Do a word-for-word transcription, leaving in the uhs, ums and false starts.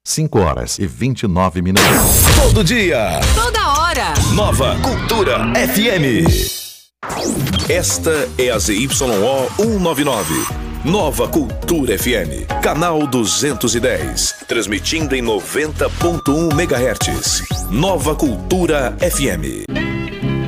cinco horas e vinte e nove minutos. Todo dia. Toda hora. Nova Cultura F M. Esta é a Z Y O cento e noventa e nove. Nova Cultura F M. Canal duzentos e dez. Transmitindo em noventa ponto um megahertz. Nova Cultura F M.